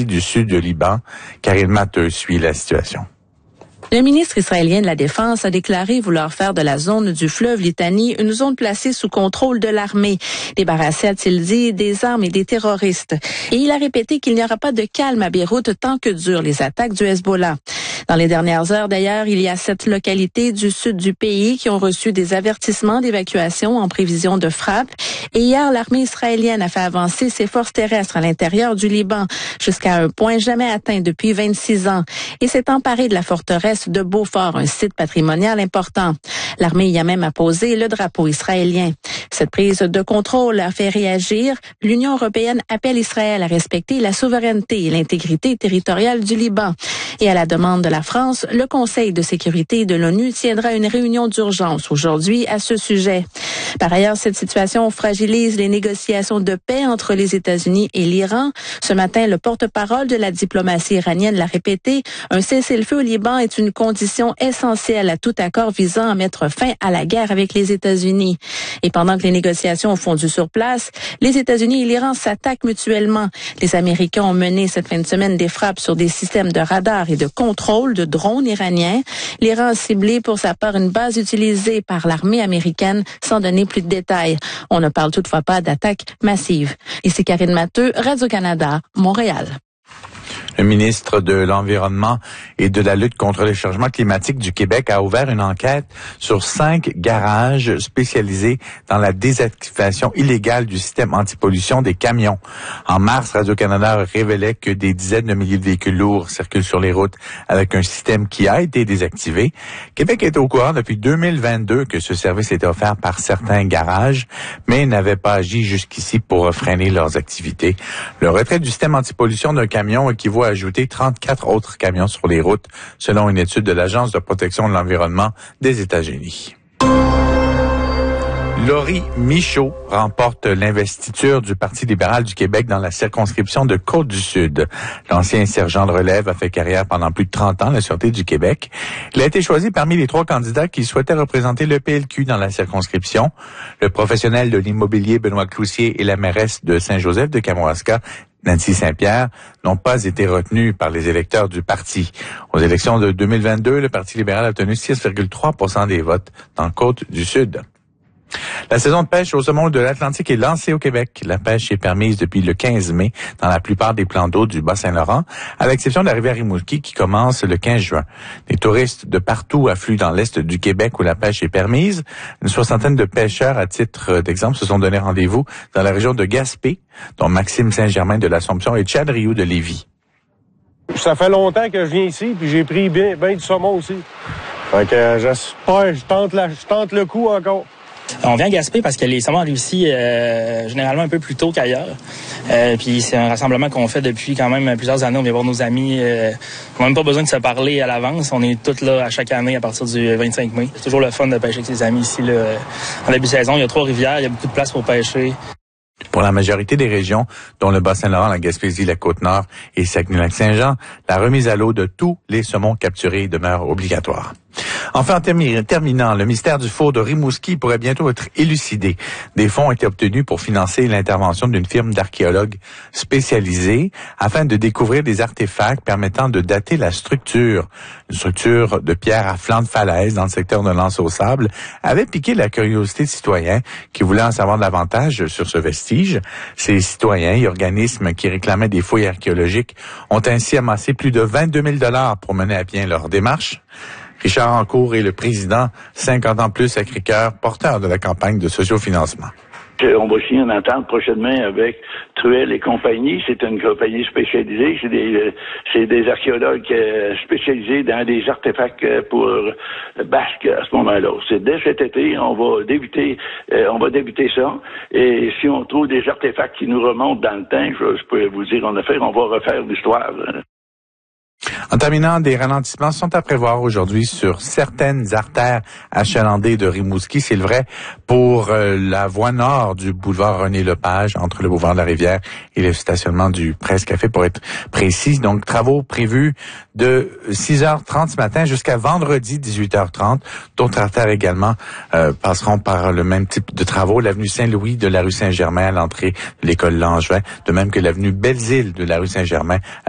partie du sud du Liban. Karine Matteux suit la situation. Le ministre israélien de la Défense a déclaré vouloir faire de la zone du fleuve Litanie une zone placée sous contrôle de l'armée, débarrassée, a-t-il dit, des armes et des terroristes. Et il a répété qu'il n'y aura pas de calme à Beyrouth tant que durent les attaques du Hezbollah. Dans les dernières heures, d'ailleurs, il y a 7 localités du sud du pays qui ont reçu des avertissements d'évacuation en prévision de frappe. Et hier, l'armée israélienne a fait avancer ses forces terrestres à l'intérieur du Liban jusqu'à un point jamais atteint depuis 26 ans et s'est emparée de la forteresse de Beaufort, un site patrimonial important. L'armée y a même apposé le drapeau israélien. Cette prise de contrôle a fait réagir. L'Union européenne appelle Israël à respecter la souveraineté et l'intégrité territoriale du Liban. Et à la demande de la France, le Conseil de sécurité de l'ONU tiendra une réunion d'urgence aujourd'hui à ce sujet. Par ailleurs, cette situation fragilise les négociations de paix entre les États-Unis et l'Iran. Ce matin, le porte-parole de la diplomatie iranienne l'a répété, un cessez-le-feu au Liban est une condition essentielle à tout accord visant à mettre fin à la guerre avec les États-Unis. Et pendant que les négociations ont fondu sur place, les États-Unis et l'Iran s'attaquent mutuellement. Les Américains ont mené cette fin de semaine des frappes sur des systèmes de radar et de contrôle de drones iraniens. L'Iran a ciblé pour sa part une base utilisée par l'armée américaine sans donner plus de détails. On ne parle toutefois pas d'attaque massive. Ici Karine Matteux, Radio-Canada, Montréal. Le ministre de l'Environnement et de la lutte contre le changement climatique du Québec a ouvert une enquête sur 5 garages spécialisés dans la désactivation illégale du système antipollution des camions. En mars, Radio-Canada révélait que des dizaines de milliers de véhicules lourds circulent sur les routes avec un système qui a été désactivé. Québec était au courant depuis 2022 que ce service était offert par certains garages, mais n'avait pas agi jusqu'ici pour freiner leurs activités. Le retrait du système antipollution d'un camion équivaut à ajouter 34 autres camions sur les routes, selon une étude de l'Agence de protection de l'environnement des États-Unis. Laurie Michaud remporte l'investiture du Parti libéral du Québec dans la circonscription de Côte-du-Sud. L'ancien sergent de relève a fait carrière pendant plus de 30 ans à la Sûreté du Québec. Il a été choisi parmi les 3 candidats qui souhaitaient représenter le PLQ dans la circonscription. Le professionnel de l'immobilier Benoît Cloutier et la mairesse de Saint-Joseph de Kamouraska, Nancy Saint-Pierre, n'ont pas été retenus par les électeurs du parti. Aux élections de 2022, le Parti libéral a obtenu 6,3% des votes dans Côte-du-Sud. La saison de pêche au saumon de l'Atlantique est lancée au Québec. La pêche est permise depuis le 15 mai dans la plupart des plans d'eau du Bas-Saint-Laurent, à l'exception de la rivière Rimouski qui commence le 15 juin. Les touristes de partout affluent dans l'est du Québec où la pêche est permise. Une 60aine de pêcheurs, à titre d'exemple, se sont donné rendez-vous dans la région de Gaspé, dont Maxime Saint-Germain de l'Assomption et Chad Rioux de Lévis. Ça fait longtemps que je viens ici, puis j'ai pris bien du saumon aussi. Fait que j'espère, je tente le coup encore. On vient à Gaspé parce que les saumons réussit généralement un peu plus tôt qu'ailleurs. Puis c'est un rassemblement qu'on fait depuis quand même plusieurs années. On vient voir nos amis. On n'a même pas besoin de se parler à l'avance. On est tous là à chaque année à partir du 25 mai. C'est toujours le fun de pêcher avec ses amis ici. Là. En début de saison, il y a 3 rivières, il y a beaucoup de place pour pêcher. Pour la majorité des régions, dont le Bas-Saint-Laurent, la Gaspésie, la Côte-Nord et Saguenay-Lac-Saint-Jean, la remise à l'eau de tous les saumons capturés demeure obligatoire. Enfin, en terminant, le mystère du four de Rimouski pourrait bientôt être élucidé. Des fonds ont été obtenus pour financer l'intervention d'une firme d'archéologues spécialisée afin de découvrir des artefacts permettant de dater la structure. Une structure de pierre à flanc de falaise dans le secteur de l'Anse-au-Sable avait piqué la curiosité de citoyens qui voulaient en savoir davantage sur ce vestige. Ces citoyens et organismes qui réclamaient des fouilles archéologiques ont ainsi amassé plus de 22 000 $ pour mener à bien leur démarche. Richard Ancourt est le président 50 ans plus à Criqueur, porteur de la campagne de sociofinancement. On va signer une entente prochainement avec Truel et compagnie. C'est une compagnie spécialisée. C'est des archéologues spécialisés dans des artefacts pour Basque à ce moment-là. C'est dès cet été, on va débuter ça. Et si on trouve des artefacts qui nous remontent dans le temps, je peux vous dire, on va refaire l'histoire. En terminant, des ralentissements sont à prévoir aujourd'hui sur certaines artères achalandées de Rimouski. C'est le vrai pour la voie nord du boulevard René-Lepage, entre le boulevard de la Rivière et le stationnement du Presse-Café, pour être précis. Donc, travaux prévus de 6h30 ce matin jusqu'à vendredi 18h30. D'autres artères également passeront par le même type de travaux. L'avenue Saint-Louis de la rue Saint-Germain à l'entrée de l'école Langevin, de même que l'avenue Belles-Îles de la rue Saint-Germain